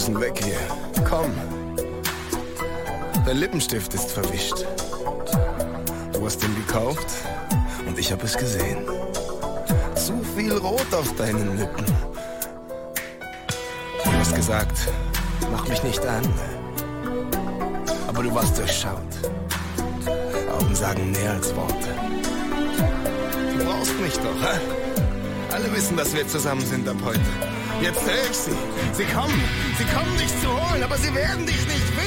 müssen weg hier. Komm. Dein Lippenstift ist verwischt. Du hast ihn gekauft und ich habe es gesehen. Zu viel Rot auf deinen Lippen. Du hast gesagt, mach mich nicht an. Aber du warst durchschaut. Augen sagen mehr als Worte. Du brauchst mich doch, hä? Alle wissen, dass wir zusammen sind ab heute. Jetzt höre ich sie. Sie kommen dich zu holen, aber sie werden dich nicht finden.